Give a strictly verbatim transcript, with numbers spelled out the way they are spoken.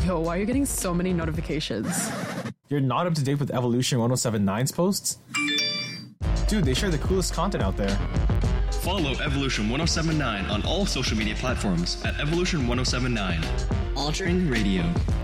Yo, why are you getting so many notifications? You're not up to date with Evolution ten seventy-nine's posts? Dude, they share the coolest content out there. Follow Evolution ten seventy-nine on all social media platforms at Evolution ten seventy-nine. Altering Radio.